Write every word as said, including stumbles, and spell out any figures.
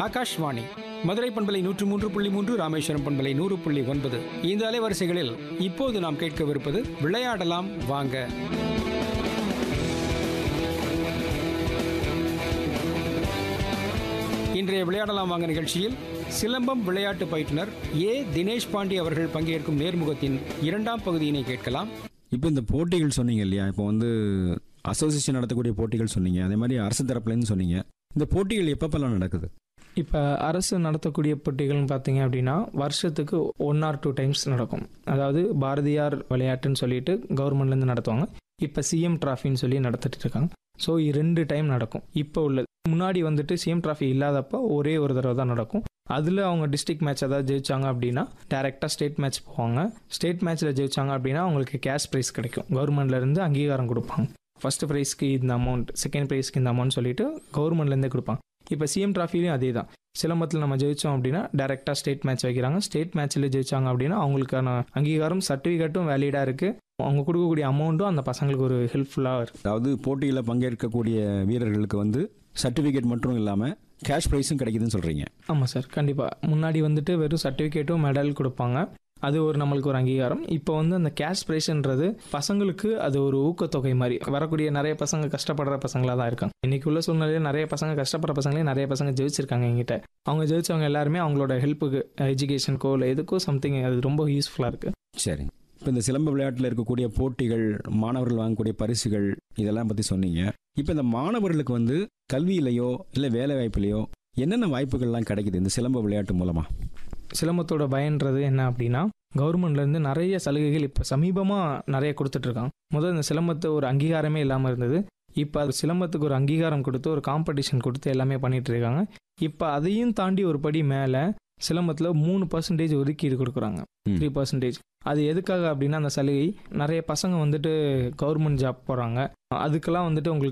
ஆகாஷ்வாணி மதுரை பண்பலை நூற்று மூன்று புள்ளி மூன்று, ராமேஸ்வரம் பண்பலை நூறு புள்ளி ஒன்பது. இந்த அலைவரிசைகளில் இப்போது நாம் கேட்கவிருப்பது விளையாடலாம் வாங்க. இன்றைய விளையாடலாம் வாங்க நிகழ்ச்சியில் சிலம்பம் விளையாட்டு பயிற்றுனர் ஏ தினேஷ் பாண்டி அவர்கள் பங்கேற்கும் நேர்முகத்தின் இரண்டாம் பகுதியினை கேட்கலாம். இப்போ இந்த போட்டிகள் சொன்னீங்க இல்லையா, இப்போ வந்து அசோசியேஷன் நடத்தக்கூடிய போட்டிகள் சொன்னீங்க, அதே மாதிரி அரசு தரப்புலேருந்து சொன்னீங்க. இந்த போட்டிகள் எப்பப்பெல்லாம் நடக்குது? இப்போ அரசு நடத்தக்கூடிய போட்டிகள்னு பார்த்தீங்க அப்படின்னா வருஷத்துக்கு ஒன் ஆர் டூ டைம்ஸ் நடக்கும். அதாவது பாரதியார் விளையாட்டுன்னு சொல்லிட்டு கவர்மெண்ட்லேருந்து நடத்துவாங்க. இப்போ சிஎம் டிராஃபின்னு சொல்லி நடத்திட்டு இருக்காங்க. ஸோ ரெண்டு டைம் நடக்கும். இப்போ உள்ளது முன்னாடி வந்துட்டு சிஎம் டிராஃபி இல்லாதப்போ ஒரே ஒரு தடவை தான் நடக்கும். அதில் அவங்க டிஸ்ட்ரிக்ட் மேட்ச் ஏதாவது ஜெயிச்சாங்க அப்படின்னா டேரெக்டாக ஸ்டேட் மேட்ச் போவாங்க. ஸ்டேட் மேட்ச்சில் ஜெயிச்சாங்க அப்படின்னா அவங்களுக்கு கேஷ் ப்ரைஸ் கிடைக்கும். கவர்மெண்ட்லேருந்து அங்கீகாரம் கொடுப்பாங்க. ஃபர்ஸ்ட் ப்ரைஸ்க்கு இந்த அமௌண்ட், செகண்ட் ப்ரைஸ்க்கு இந்த அமௌண்ட் சொல்லிட்டு கவர்மெண்ட்லேருந்தே கொடுப்பாங்க. இப்போ சிஎம் டிராஃபிலையும் அதே தான். சிலம்பத்தில் நம்ம ஜெயித்தோம் அப்படின்னா டேரெக்டாக ஸ்டேட் மேட்ச் வைக்கிறாங்க. ஸ்டேட் மேட்ச்சில் ஜெயிச்சாங்க அப்படின்னா அவங்களுக்கான அங்கீகாரம் சர்டிஃபிகேட்டும் வேலிடாக இருக்குது. அவங்க கொடுக்கக்கூடிய அமௌண்ட்டும் அந்த பசங்களுக்கு ஒரு ஹெல்ப்ஃபுல்லாக இருக்குது. அதாவது போட்டியில் பங்கேற்கக்கூடிய வீரர்களுக்கு வந்து சர்டிஃபிகேட் மட்டும் இல்லாமல் கேஷ் ப்ரைஸும் கிடைக்குதுன்னு சொல்கிறீங்க? ஆமாம் சார், கண்டிப்பாக. முன்னாடி வந்துட்டு வெறும் சர்டிஃபிகேட்டும் மெடல் கொடுப்பாங்க. அது ஒரு நம்மளுக்கு ஒரு அங்கீகாரம். இப்போ வந்து அந்த கேஷ் ப்ரைஸ்ன்றது பசங்களுக்கு அது ஒரு ஊக்கத்தொகை மாதிரி. வரக்கூடிய நிறைய பசங்க கஷ்டப்படுற பசங்களாக தான் இருக்காங்க. இன்னைக்கு உள்ள சூழ்நிலையில் நிறைய பசங்க கஷ்டப்படுற பசங்களே நிறைய பசங்க ஜெயிச்சிருக்காங்க எங்கிட்ட. அவங்க ஜெயிச்சவங்க எல்லாருமே அவங்களோட ஹெல்ப்புக்கு, எஜுகேஷனுக்கோ இல்லை எதுக்கோ சம்திங் அது ரொம்ப யூஸ்ஃபுல்லாக இருக்குது. சரி, இப்போ இந்த சிலம்ப விளையாட்டில் இருக்கக்கூடிய போட்டிகள், மாணவர்கள் வாங்கக்கூடிய பரிசுகள், இதெல்லாம் பற்றி சொன்னீங்க. இப்போ இந்த மாணவர்களுக்கு வந்து கல்வியிலையோ இல்லை வேலை வாய்ப்புலையோ என்னென்ன வாய்ப்புகள்லாம் கிடைக்குது இந்த சிலம்ப விளையாட்டு மூலமாக? சிலம்பத்தோட பயன்றது என்ன அப்படின்னா, கவர்மெண்ட்லேருந்து நிறைய சலுகைகள் இப்போ சமீபமாக நிறைய கொடுத்துட்ருக்காங்க. முதல் இந்த சிலம்பத்தை ஒரு அங்கீகாரமே இல்லாமல் இருந்தது. இப்போ அது சிலம்பத்துக்கு ஒரு அங்கீகாரம் கொடுத்து ஒரு காம்படிஷன் கொடுத்து எல்லாமே பண்ணிகிட்டு இருக்காங்க. இப்போ அதையும் தாண்டி ஒரு படி மேலே சிலம்பத்தில் மூணு பர்சன்டேஜ் ஒதுக்கீடு கொடுக்குறாங்க. த்ரீ பர்சன்டேஜ் அது எதுக்காக அப்படின்னா, அந்த சலுகை நிறைய பசங்க வந்துட்டு கவர்மெண்ட் ஜாப் போகிறாங்க. அதுக்கெல்லாம் வந்துட்டு உங்களுக்கு